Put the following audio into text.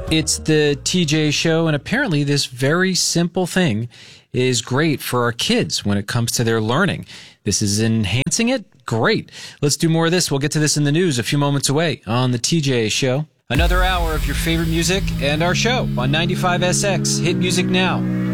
It's the TJ Show, and apparently this very simple thing is great for our kids when it comes to their learning. This is enhancing it? Great. Let's do more of this. We'll get to this in the news a few moments away on the TJ Show. Another hour of your favorite music and our show on 95SX. Hit music now.